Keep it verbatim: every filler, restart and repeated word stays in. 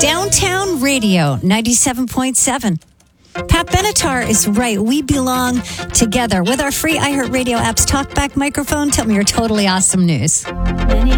Downtown Radio, ninety-seven point seven. Pat Benatar is right. We belong together. With our free iHeartRadio app's talkback microphone, tell me your totally awesome news.